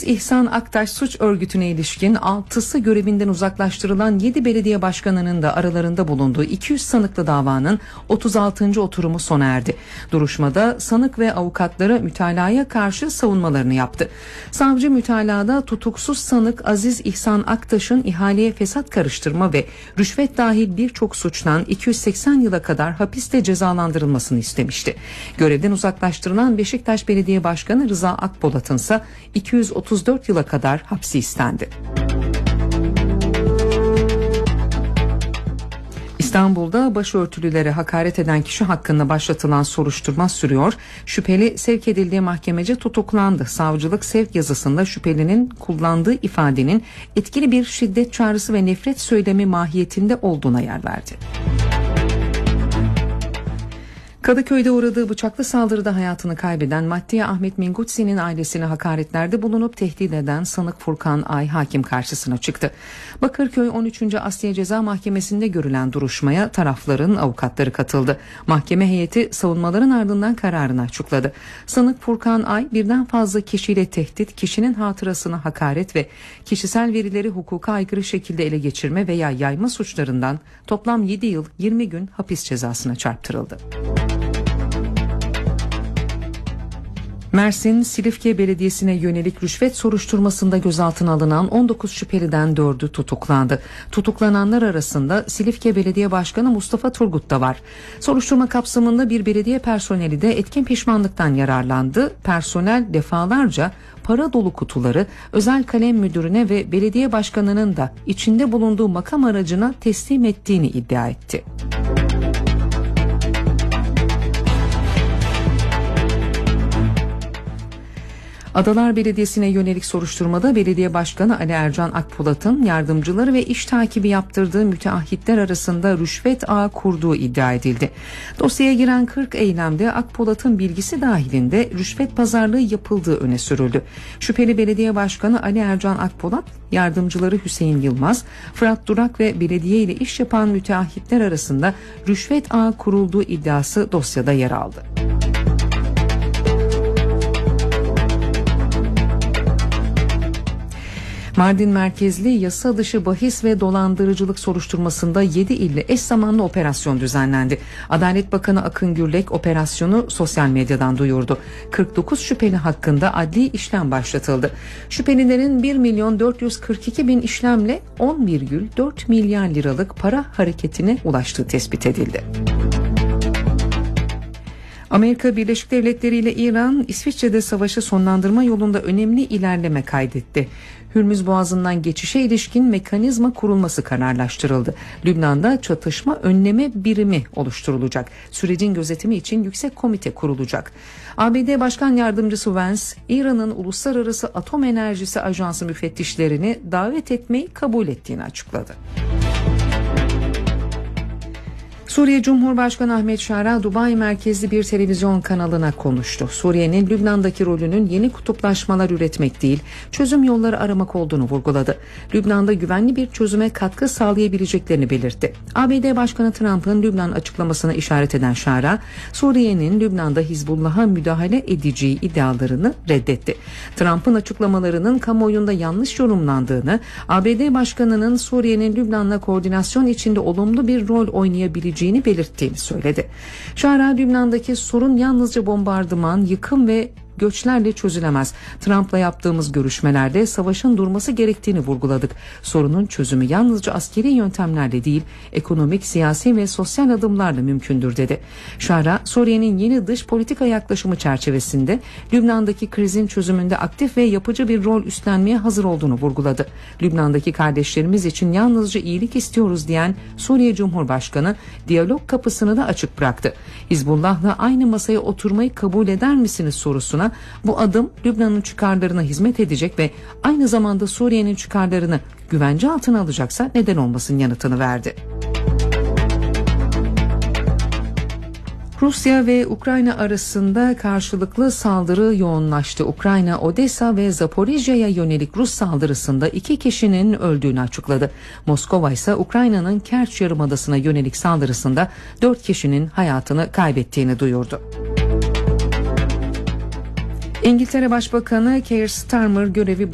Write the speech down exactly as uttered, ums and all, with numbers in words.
İhsan Aktaş suç örgütüne ilişkin altısı görevinden uzaklaştırılan yedi belediye başkanının da aralarında bulunduğu iki yüz sanıklı davanın otuz altıncı oturumu sona erdi. Duruşmada sanık ve avukatları mütalaya karşı savunmalarını yaptı. Savcı mütalada tutuksuz sanık Aziz İhsan Aktaş'ın ihaleye fesat karıştırma ve rüşvet dahil birçok suçtan iki yüz seksen yıla kadar hapiste cezalandırılmasını istemişti. Görevden uzaklaştırılan Beşiktaş Belediye Başkanı Rıza Akpolat'ın ise iki yüz otuz dört yıla kadar hapsi istendi. İstanbul'da başörtülülere hakaret eden kişi hakkında başlatılan soruşturma sürüyor. Şüpheli sevk edildiği mahkemece tutuklandı. Savcılık sevk yazısında şüphelinin kullandığı ifadenin etkili bir şiddet çağrısı ve nefret söylemi mahiyetinde olduğuna yer verdi. Kadıköy'de uğradığı bıçaklı saldırıda hayatını kaybeden Maddiye Ahmet Mingutsi'nin ailesine hakaretlerde bulunup tehdit eden sanık Furkan Ay hakim karşısına çıktı. Bakırköy on üçüncü Asliye Ceza Mahkemesi'nde görülen duruşmaya tarafların avukatları katıldı. Mahkeme heyeti savunmaların ardından kararını açıkladı. Sanık Furkan Ay birden fazla kişiyle tehdit, kişinin hatırasına hakaret ve kişisel verileri hukuka aykırı şekilde ele geçirme veya yayma suçlarından toplam yedi yıl yirmi gün hapis cezasına çarptırıldı. Mersin Silifke Belediyesi'ne yönelik rüşvet soruşturmasında gözaltına alınan on dokuz şüpheliden dördü tutuklandı. Tutuklananlar arasında Silifke Belediye Başkanı Mustafa Turgut da var. Soruşturma kapsamında bir belediye personeli de etkin pişmanlıktan yararlandı. Personel defalarca para dolu kutuları özel kalem müdürüne ve belediye başkanının da içinde bulunduğu makam aracına teslim ettiğini iddia etti. Adalar Belediyesi'ne yönelik soruşturmada Belediye Başkanı Ali Ercan Akpolat'ın yardımcıları ve iş takibi yaptırdığı müteahhitler arasında rüşvet ağı kurduğu iddia edildi. Dosyaya giren kırk eylemde Akpolat'ın bilgisi dahilinde rüşvet pazarlığı yapıldığı öne sürüldü. Şüpheli Belediye Başkanı Ali Ercan Akpolat, yardımcıları Hüseyin Yılmaz, Fırat Durak ve belediye ile iş yapan müteahhitler arasında rüşvet ağı kurulduğu iddiası dosyada yer aldı. Mardin merkezli yasa dışı bahis ve dolandırıcılık soruşturmasında yedi ilde eş zamanlı operasyon düzenlendi. Adalet Bakanı Akın Gürlek operasyonu sosyal medyadan duyurdu. kırk dokuz şüpheli hakkında adli işlem başlatıldı. Şüphelilerin bir milyon dört yüz kırk iki bin işlemle on virgül dört milyar liralık para hareketine ulaştığı tespit edildi. Amerika Birleşik Devletleri ile İran, İsviçre'de savaşı sonlandırma yolunda önemli ilerleme kaydetti. Hürmüz Boğazı'ndan geçişe ilişkin mekanizma kurulması kararlaştırıldı. Lübnan'da çatışma önleme birimi oluşturulacak. Sürecin gözetimi için yüksek komite kurulacak. A B D Başkan Yardımcısı Vance, İran'ın Uluslararası Atom Enerjisi Ajansı müfettişlerini davet etmeyi kabul ettiğini açıkladı. Suriye Cumhurbaşkanı Ahmet Şara, Dubai merkezli bir televizyon kanalına konuştu. Suriye'nin Lübnan'daki rolünün yeni kutuplaşmalar üretmek değil, çözüm yolları aramak olduğunu vurguladı. Lübnan'da güvenli bir çözüme katkı sağlayabileceklerini belirtti. A B D Başkanı Trump'ın Lübnan açıklamasına işaret eden Şara, Suriye'nin Lübnan'da Hizbullah'a müdahale edeceği iddialarını reddetti. Trump'ın açıklamalarının kamuoyunda yanlış yorumlandığını, A B D Başkanı'nın Suriye'nin Lübnan'la koordinasyon içinde olumlu bir rol oynayabileceğini belirttiğini söyledi. Şara, Lübnan'daki sorun yalnızca bombardıman, yıkım ve göçlerle çözülemez. Trump'la yaptığımız görüşmelerde savaşın durması gerektiğini vurguladık. Sorunun çözümü yalnızca askeri yöntemlerle değil, ekonomik, siyasi ve sosyal adımlarla mümkündür dedi. Şara, Suriye'nin yeni dış politika yaklaşımı çerçevesinde Lübnan'daki krizin çözümünde aktif ve yapıcı bir rol üstlenmeye hazır olduğunu vurguladı. Lübnan'daki kardeşlerimiz için yalnızca iyilik istiyoruz diyen Suriye Cumhurbaşkanı, diyalog kapısını da açık bıraktı. Hizbullah'la aynı masaya oturmayı kabul eder misiniz sorusuna, bu adım Lübnan'ın çıkarlarına hizmet edecek ve aynı zamanda Suriye'nin çıkarlarını güvence altına alacaksa neden olmasın yanıtını verdi. Rusya ve Ukrayna arasında karşılıklı saldırı yoğunlaştı. Ukrayna, Odessa ve Zaporijya'ya yönelik Rus saldırısında iki kişinin öldüğünü açıkladı. Moskova ise Ukrayna'nın Kerç Yarımadası'na yönelik saldırısında dört kişinin hayatını kaybettiğini duyurdu. İngiltere Başbakanı Keir Starmer görevi